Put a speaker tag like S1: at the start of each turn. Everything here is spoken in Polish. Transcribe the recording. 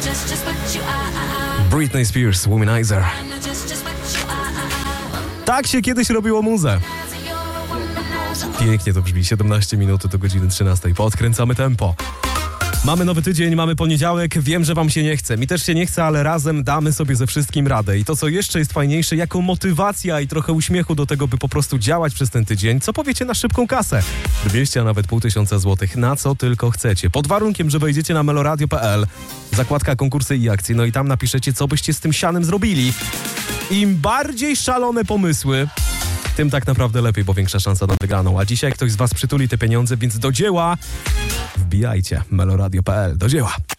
S1: Britney Spears, Womanizer. Tak się kiedyś robiło muzę. Pięknie to brzmi, 17 minut do godziny 13. Podkręcamy tempo. Mamy nowy tydzień, mamy poniedziałek, wiem, że wam się nie chce. Mi też się nie chce, ale razem damy sobie ze wszystkim radę. I to, co jeszcze jest fajniejsze, jako motywacja i trochę uśmiechu do tego, by po prostu działać przez ten tydzień, co powiecie na szybką kasę? 200, a nawet 500 złotych, na co tylko chcecie. Pod warunkiem, że wejdziecie na meloradio.pl, zakładka konkursy i akcje, no i tam napiszecie, co byście z tym sianem zrobili. Im bardziej szalone pomysły, tym tak naprawdę lepiej, bo większa szansa na wygraną. A dzisiaj ktoś z was przytuli te pieniądze, więc do dzieła. Wbijajcie meloradio.pl, do dzieła.